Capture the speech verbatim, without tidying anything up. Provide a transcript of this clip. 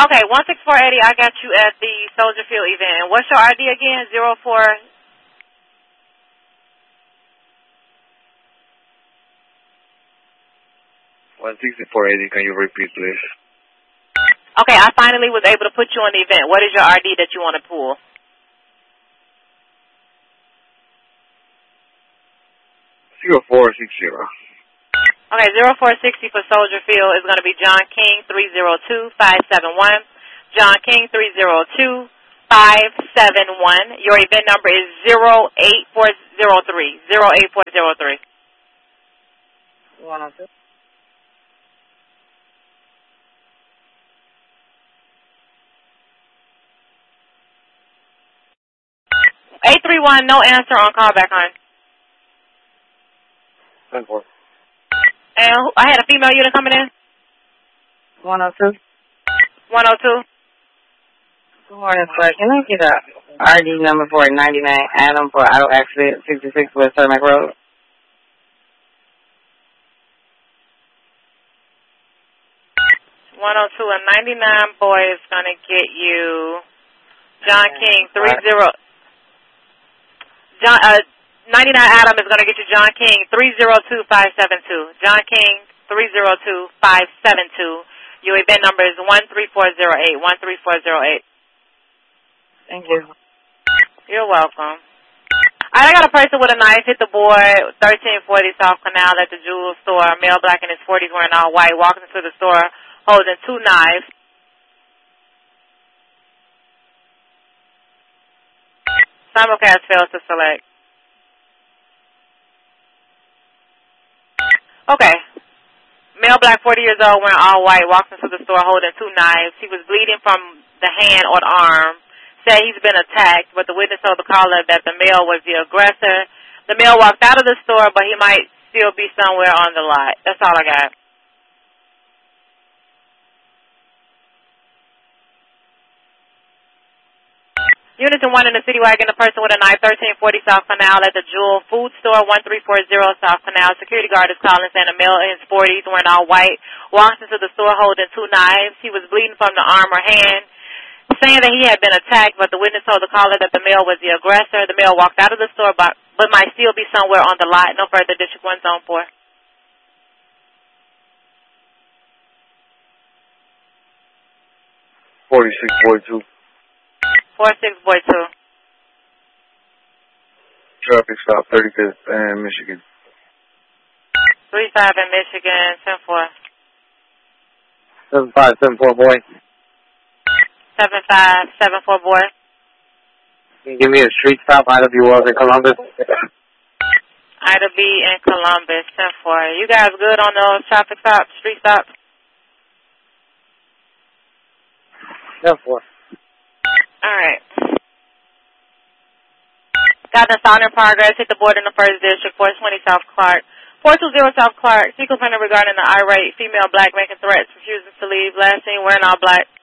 Okay, one six four eighty, I got you at the Soldier Field event. What's your I D again? Zero four. one sixty-four eighty, can you repeat, please? Okay, I finally was able to put you on the event. What is your R D that you want to pull? zero four six zero. Okay, zero four sixty for Soldier Field is going to be John King three zero two five seven one. John King three zero two five seven one. Your event number is zero eight four zero three. zero eight four zero three. one oh two. eight three one, no answer on callback, hon. ten four. And who- I had a female unit coming in. one oh two. one oh two. Good morning, sir. Can I get a R D number for ninety-nine Adam for auto accident sixty-six West Cermak Road? one oh two, a ninety-nine boy is going to get you John King three zero. John, uh, ninety-nine Adam is going to get you John King three zero two five seven two. John King three zero two five seven two. Your event number is one three four zero eight. one three four zero eight. Thank you. You're welcome. I got a person with a knife hit the boy, thirteen forty South Canal at the jewel store. Male black in his forties wearing all white, walking into the store holding two knives. Simulcast fails to select. Okay. Male black, forty years old, wearing all white, walks into the store holding two knives. He was bleeding from the hand or the arm. Said he's been attacked, but the witness told the caller that the male was the aggressor. The male walked out of the store, but he might still be somewhere on the lot. That's all I got. Units in one in the city wagon, a person with a knife, thirteen forty South Canal at the Jewel Food Store, one three four zero South Canal. Security guard is calling saying a male in his forties wearing all white walks into the store holding two knives. He was bleeding from the arm or hand, saying that he had been attacked, but the witness told the caller that the male was the aggressor. The male walked out of the store, but, but might still be somewhere on the lot. No further. District one, Zone four. forty-six forty-two. forty-six forty-two. Traffic stop, thirty-fifth and Michigan. three five in Michigan, ten four. seven five seven four, boy. seven five seven four, boy. Can you give me a street stop out of you was in Columbus? Ida B in Columbus, ten four. You guys good on those traffic stops, street stops? ten four. All right. Got an assault in progress. Hit the board in the first district, four twenty South Clark. four two zero South Clark. Sequel defender regarding the irate female black making threats, refusing to leave. Last seen wearing all black.